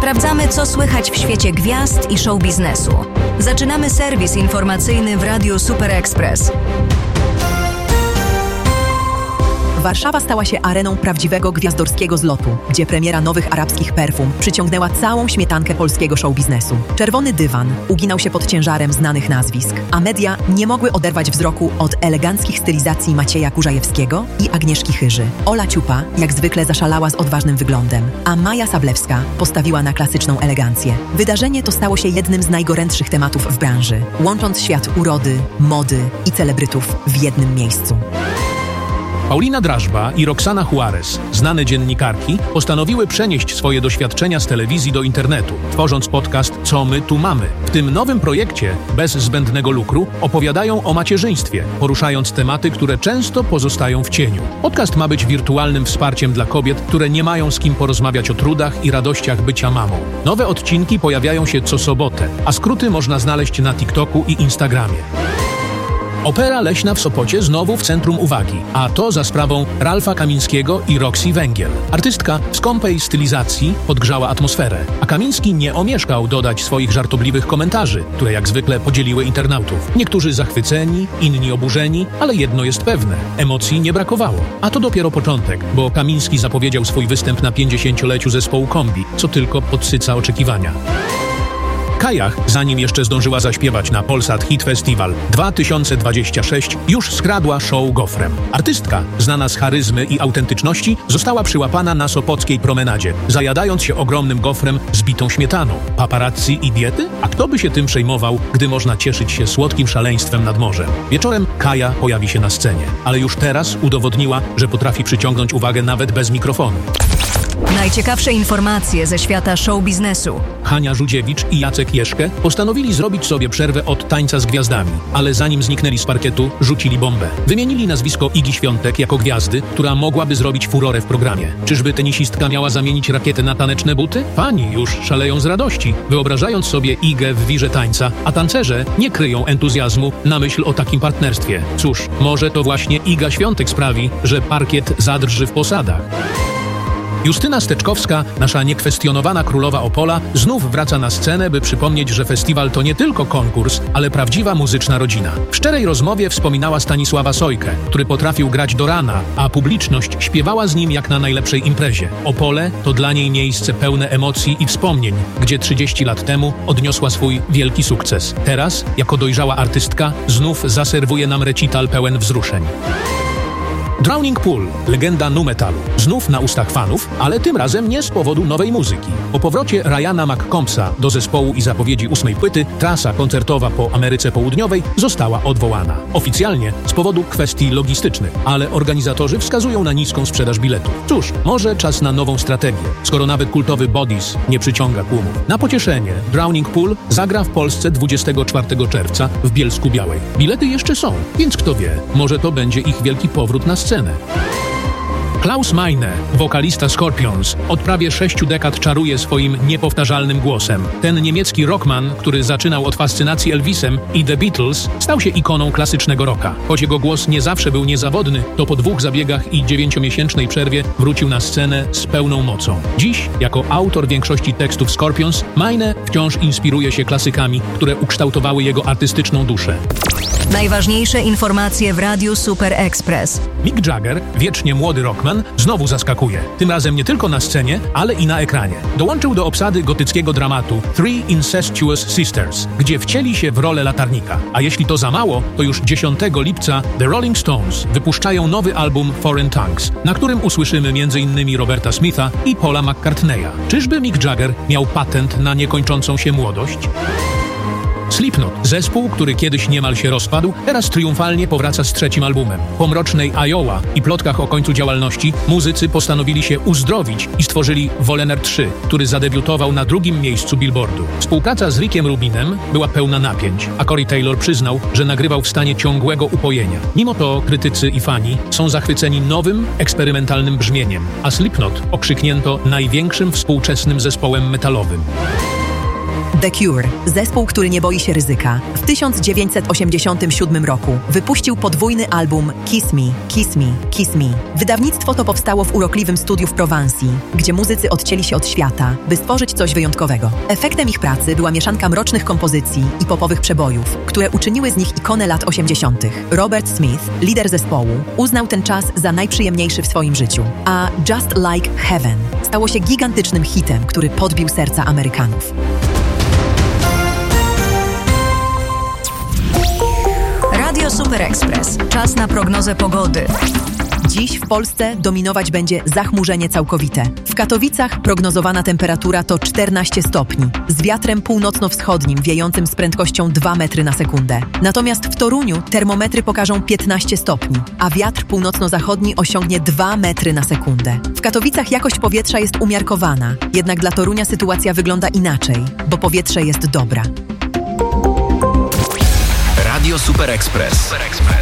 Sprawdzamy, co słychać w świecie gwiazd i show biznesu. Zaczynamy serwis informacyjny w Radiu Super Express. Warszawa stała się areną prawdziwego gwiazdorskiego zlotu, gdzie premiera nowych arabskich perfum przyciągnęła całą śmietankę polskiego show biznesu. Czerwony dywan uginał się pod ciężarem znanych nazwisk, a media nie mogły oderwać wzroku od eleganckich stylizacji Macieja Kurzajewskiego i Agnieszki Chyży. Ola Ciupa jak zwykle zaszalała z odważnym wyglądem, a Maja Sablewska postawiła na klasyczną elegancję. Wydarzenie to stało się jednym z najgorętszych tematów w branży, łącząc świat urody, mody i celebrytów w jednym miejscu. Paulina Drażba i Roxana Juarez, znane dziennikarki, postanowiły przenieść swoje doświadczenia z telewizji do internetu, tworząc podcast Co my tu mamy. W tym nowym projekcie, bez zbędnego lukru, opowiadają o macierzyństwie, poruszając tematy, które często pozostają w cieniu. Podcast ma być wirtualnym wsparciem dla kobiet, które nie mają z kim porozmawiać o trudach i radościach bycia mamą. Nowe odcinki pojawiają się co sobotę, a skróty można znaleźć na TikToku i Instagramie. Opera Leśna w Sopocie znowu w centrum uwagi, a to za sprawą Ralfa Kamińskiego i Roxy Węgiel. Artystka w skąpej stylizacji podgrzała atmosferę, a Kamiński nie omieszkał dodać swoich żartobliwych komentarzy, które jak zwykle podzieliły internautów. Niektórzy zachwyceni, inni oburzeni, ale jedno jest pewne – emocji nie brakowało. A to dopiero początek, bo Kamiński zapowiedział swój występ na 50-leciu zespołu Kombi, co tylko podsyca oczekiwania. Kajach, zanim jeszcze zdążyła zaśpiewać na Polsat Hit Festival 2026, już skradła show gofrem. Artystka, znana z charyzmy i autentyczności, została przyłapana na sopockiej promenadzie, zajadając się ogromnym gofrem z bitą śmietaną. Paparazzi i diety? A kto by się tym przejmował, gdy można cieszyć się słodkim szaleństwem nad morzem? Wieczorem Kaja pojawi się na scenie, ale już teraz udowodniła, że potrafi przyciągnąć uwagę nawet bez mikrofonu. Najciekawsze informacje ze świata show biznesu. Hania Żudziewicz i Jacek Jeszkę postanowili zrobić sobie przerwę od tańca z gwiazdami, ale zanim zniknęli z parkietu, rzucili bombę. Wymienili nazwisko Igi Świątek jako gwiazdy, która mogłaby zrobić furorę w programie. Czyżby tenisistka miała zamienić rakietę na taneczne buty? Fani już szaleją z radości, wyobrażając sobie Igę w wirze tańca, a tancerze nie kryją entuzjazmu na myśl o takim partnerstwie. Cóż, może to właśnie Iga Świątek sprawi, że parkiet zadrży w posadach. Justyna Steczkowska, nasza niekwestionowana królowa Opola, znów wraca na scenę, by przypomnieć, że festiwal to nie tylko konkurs, ale prawdziwa muzyczna rodzina. W szczerej rozmowie wspominała Stanisława Sojkę, który potrafił grać do rana, a publiczność śpiewała z nim jak na najlepszej imprezie. Opole to dla niej miejsce pełne emocji i wspomnień, gdzie 30 lat temu odniosła swój wielki sukces. Teraz, jako dojrzała artystka, znów zaserwuje nam recital pełen wzruszeń. Drowning Pool, legenda nu metalu, znów na ustach fanów, ale tym razem nie z powodu nowej muzyki. Po powrocie Ryana McCombsa do zespołu i zapowiedzi 8. płyty, trasa koncertowa po Ameryce Południowej została odwołana. Oficjalnie z powodu kwestii logistycznych, ale organizatorzy wskazują na niską sprzedaż biletów. Cóż, może czas na nową strategię, skoro nawet kultowy Bodies nie przyciąga tłumów. Na pocieszenie Drowning Pool zagra w Polsce 24 czerwca w Bielsku Białej. Bilety jeszcze są, więc kto wie, może to będzie ich wielki powrót na scenę. Klaus Meine, wokalista Scorpions, od prawie 6 dekad czaruje swoim niepowtarzalnym głosem. Ten niemiecki rockman, który zaczynał od fascynacji Elvisem i The Beatles, stał się ikoną klasycznego rocka. Choć jego głos nie zawsze był niezawodny, to po 2 zabiegach i 9-miesięcznej przerwie wrócił na scenę z pełną mocą. Dziś, jako autor większości tekstów Scorpions, Meine wciąż inspiruje się klasykami, które ukształtowały jego artystyczną duszę. Najważniejsze informacje w Radiu Super Express. Mick Jagger, wiecznie młody rockman, znowu zaskakuje. Tym razem nie tylko na scenie, ale i na ekranie. Dołączył do obsady gotyckiego dramatu Three Incestuous Sisters, gdzie wcieli się w rolę latarnika. A jeśli to za mało, to już 10 lipca The Rolling Stones wypuszczają nowy album Foreign Tongues, na którym usłyszymy m.in. Roberta Smitha i Paula McCartneya. Czyżby Mick Jagger miał patent na niekończącą się młodość? Slipknot, zespół, który kiedyś niemal się rozpadł, teraz triumfalnie powraca z 3. albumem. Po mrocznej Iowa i plotkach o końcu działalności muzycy postanowili się uzdrowić i stworzyli Volener 3, który zadebiutował na 2. miejscu Billboardu. Współpraca z Rickiem Rubinem była pełna napięć, a Corey Taylor przyznał, że nagrywał w stanie ciągłego upojenia. Mimo to krytycy i fani są zachwyceni nowym, eksperymentalnym brzmieniem, a Slipknot okrzyknięto największym współczesnym zespołem metalowym. The Cure, zespół, który nie boi się ryzyka, w 1987 roku wypuścił podwójny album Kiss Me, Kiss Me, Kiss Me. Wydawnictwo to powstało w urokliwym studiu w Prowansji, gdzie muzycy odcięli się od świata, by stworzyć coś wyjątkowego. Efektem ich pracy była mieszanka mrocznych kompozycji i popowych przebojów, które uczyniły z nich ikonę lat 80. Robert Smith, lider zespołu, uznał ten czas za najprzyjemniejszy w swoim życiu, a Just Like Heaven stało się gigantycznym hitem, który podbił serca Amerykanów. Radio Super Express. Czas na prognozę pogody. Dziś w Polsce dominować będzie zachmurzenie całkowite. W Katowicach prognozowana temperatura to 14 stopni, z wiatrem północno-wschodnim wiejącym z prędkością 2 metry na sekundę. Natomiast w Toruniu termometry pokażą 15 stopni, a wiatr północno-zachodni osiągnie 2 metry na sekundę. W Katowicach jakość powietrza jest umiarkowana, jednak dla Torunia sytuacja wygląda inaczej, bo powietrze jest dobra. Radio Super Express.